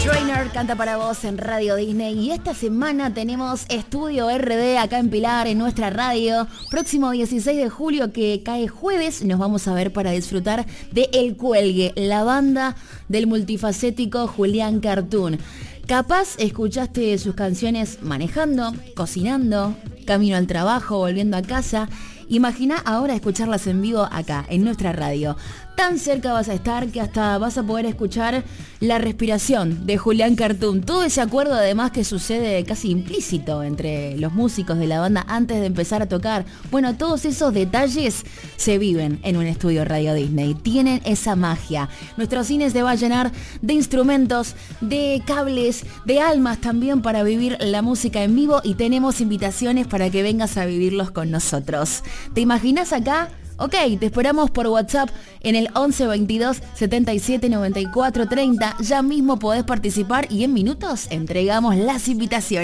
Trainer canta para vos en Radio Disney y esta semana tenemos Estudio RD acá en Pilar, en nuestra radio. Próximo 16 de julio, que cae jueves, nos vamos a ver para disfrutar de El Cuelgue, la banda del multifacético Julián Cartoon. Capaz escuchaste sus canciones manejando, cocinando, camino al trabajo, volviendo a casa. Imagina ahora escucharlas en vivo acá, en nuestra radio. Tan cerca vas a estar que hasta vas a poder escuchar la respiración de Julián Cartoon. Todo ese acuerdo además que sucede casi implícito entre los músicos de la banda antes de empezar a tocar. Bueno, todos esos detalles se viven en un estudio Radio Disney. Tienen esa magia. Nuestro cine se va a llenar de instrumentos, de cables, de almas también para vivir la música en vivo y tenemos invitaciones para que vengas a vivirlos con nosotros. ¿Te imaginas acá? Ok, te esperamos por WhatsApp en el 11 22 77 94 30. Ya mismo podés participar y en minutos entregamos las invitaciones.